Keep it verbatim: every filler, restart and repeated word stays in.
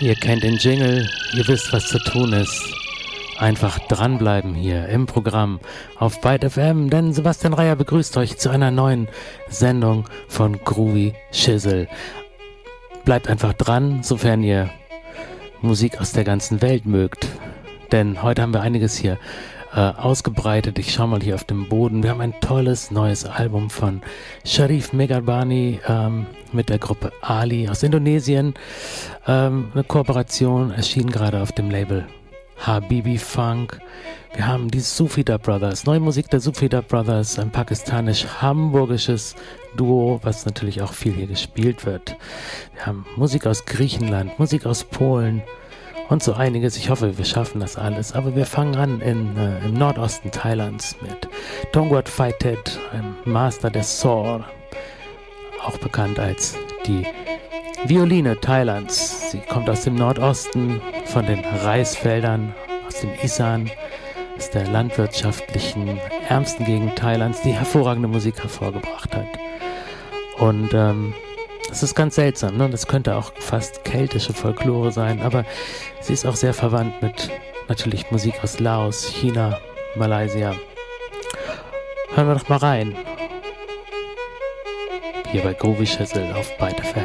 Ihr kennt den Jingle, ihr wisst, was zu tun ist. Einfach dranbleiben hier im Programm auf Byte F M, denn Sebastian Reier begrüßt euch zu einer neuen Sendung von Groovy Shizzle. Bleibt einfach dran, sofern ihr Musik aus der ganzen Welt mögt, denn heute haben wir einiges hier äh, ausgebreitet. Ich schaue mal hier auf den Boden. Wir haben ein tolles neues Album von Sharif Megarbani ähm, mit der Gruppe Ali aus Indonesien. Ähm, eine Kooperation erschien gerade auf dem Label Habibi Funk. Wir haben die Sufida Brothers, neue Musik der Sufida Brothers, ein pakistanisch-hamburgisches Duo, was natürlich auch viel hier gespielt wird. Wir haben Musik aus Griechenland, Musik aus Polen und so einiges. Ich hoffe, wir schaffen das alles. Aber wir fangen an in, äh, im Nordosten Thailands mit Tongwat Phaitet, einem Master des Sor, auch bekannt als die Violine Thailands. Sie kommt aus dem Nordosten, von den Reisfeldern, aus dem Isan, aus der landwirtschaftlichen, ärmsten Gegend Thailands, die hervorragende Musik hervorgebracht hat. Und ähm, das ist ganz seltsam, ne? Das könnte auch fast keltische Folklore sein, aber sie ist auch sehr verwandt mit natürlich Musik aus Laos, China, Malaysia. Hören wir doch mal rein. Hier bei Groovy Shizzle auf Byte F M.